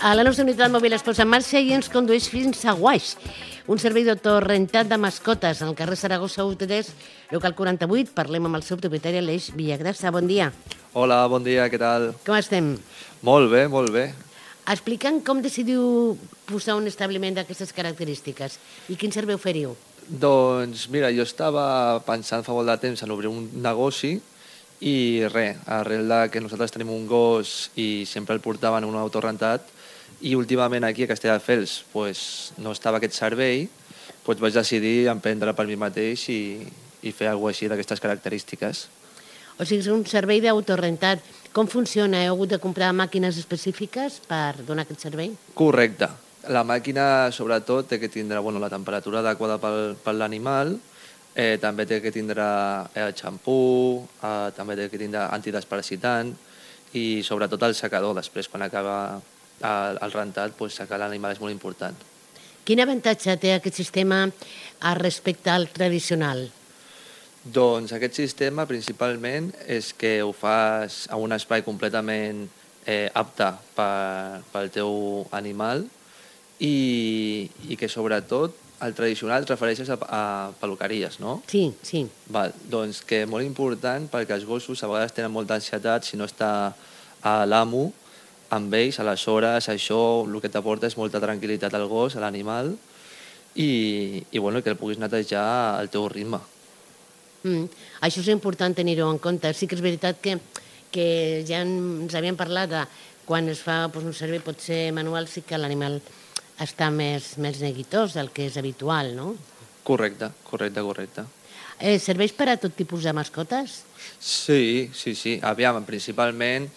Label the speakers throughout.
Speaker 1: A la nostra unitat mòbil es posa en marxa i ens condueix fins a Guaix, un servei d'autorentat de mascotes en el carrer Saragossa 1-3, local 48. Parlem amb el seu propietari, Aleix Villagrasa. Bon dia.
Speaker 2: Hola, bon dia, què tal?
Speaker 1: Com estem?
Speaker 2: Molt bé, molt bé.
Speaker 1: Explica'm com decidiu posar un establiment d'aquestes característiques i quin servei oferiu.
Speaker 2: Doncs mira, jo estava pensant fa molt de temps en obrir un negoci i res, arrel de que nosaltres tenim un gos i sempre el portaven en un autorentat i últimament aquí a Castelldefels no estava aquest servei, vaig decidir emprendre per mi mateix i fer alguna cosa així d'aquestes característiques.
Speaker 1: O sigui, és un servei d'autorentat. Com funciona? Heu hagut de comprar màquines específiques per donar aquest servei?
Speaker 2: Correcte. La màquina, sobretot, té que tindre la temperatura adequada per l'animal, també té que tindre xampú, també té que tindre antidesparasitant i sobretot el secador. Després, quan acaba el rentat, secar l'animal és molt important.
Speaker 1: Quin avantatge té aquest sistema respecte al tradicional?
Speaker 2: Doncs aquest sistema principalment és que ho fas a un espai completament apte pel teu animal i que sobretot el tradicional et refereixes a peluqueries, no?
Speaker 1: Sí, sí.
Speaker 2: Doncs que és molt important perquè els gossos a vegades tenen molta ansietat si no està a l'amo amb ells, aleshores això el que t'aporta és molta tranquil·litat al gos, a l'animal i que el puguis netejar al teu ritme.
Speaker 1: Això és important tenir-ho en compte. Sí que és veritat que ja ens havíem parlat de quan es fa un servei potser manual sí que l'animal està més neguitós del que és habitual, no?
Speaker 2: Correcte.
Speaker 1: Serveix per a tot tipus de mascotes?
Speaker 2: Sí. Aviam, principalment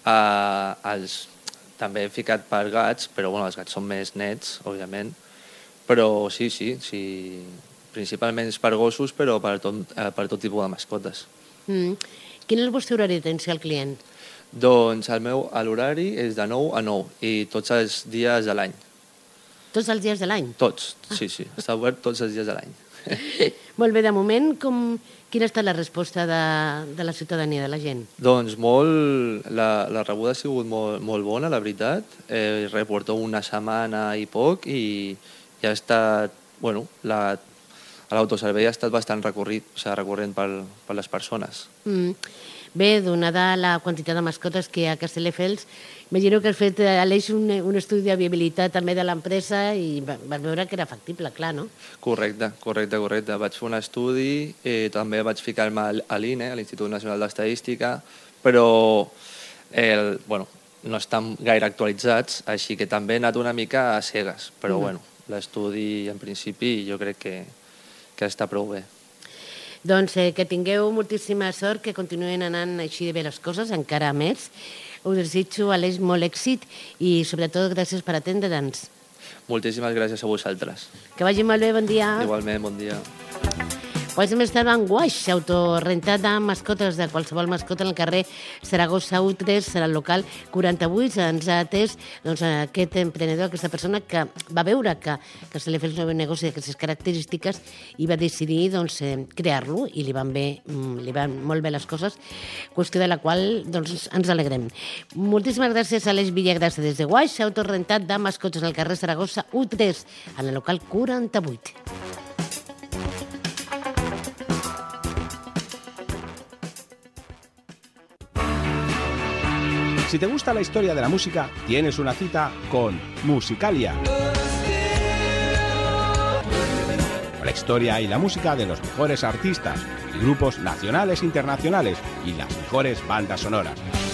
Speaker 2: també he ficat per gats, però els gats són més nets, òbviament, però sí, principalment és per gossos, però per tot tipus de mascotes.
Speaker 1: Quin és el vostre horari d'atenció al client?
Speaker 2: Doncs l'horari és de 9 a 9 i tots els dies de l'any.
Speaker 1: Tots els dies de l'any?
Speaker 2: Tots, sí. Està obert tots els dies de l'any.
Speaker 1: Molt bé, de moment, quina ha estat la resposta de la ciutadania, de la gent?
Speaker 2: Doncs la rebuda ha sigut molt bona, la veritat. Porto una setmana i poc i ha estat, l'autoservei ha estat bastant recurrent per les persones.
Speaker 1: Bé, donada la quantitat de mascotes que hi ha a Castelldefels, imagino que has fet, Aleix, un estudi de viabilitat també de l'empresa i vas veure que era factible, clar, no?
Speaker 2: Correcte. Vaig fer un estudi, també vaig ficar-me a l'INE, a l'Institut Nacional d'Estadística, però no estan gaire actualitzats, així que també he anat una mica a cegues, però l'estudi en principi jo crec que està prou bé.
Speaker 1: Doncs que tingueu moltíssima sort, que continuïn anant així de bé les coses, encara més. Us desitjo, Aleix, molt èxit i sobretot gràcies per atendre'ns.
Speaker 2: Moltíssimes gràcies a vosaltres.
Speaker 1: Que vagi molt bé, bon dia.
Speaker 2: Igualment, bon dia.
Speaker 1: Hem estat en Guaix, autorentat de mascotes, de qualsevol mascota en el carrer Saragossa 1-3, serà el local 48. Ens ha atès aquest emprenedor, aquesta persona que va veure que se li fes un nou negoci d'aquestes característiques i va decidir crear-lo i li van molt bé les coses, qüestió de la qual ens alegrem. Moltíssimes gràcies a Aleix Villagrasa des de Guaix, autorentat de mascotes en el carrer Saragossa 1-3, en el local 48.
Speaker 3: Si te gusta la historia de la música, tienes una cita con Musicalia. La historia y la música de los mejores artistas, grupos nacionales e internacionales y las mejores bandas sonoras.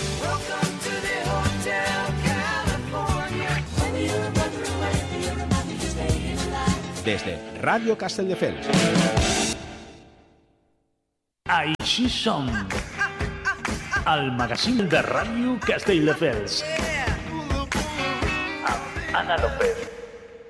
Speaker 3: Desde Radio Castelldefels.
Speaker 4: Així som. El magazín de Ràdio Castelldefels. Amb Anna López.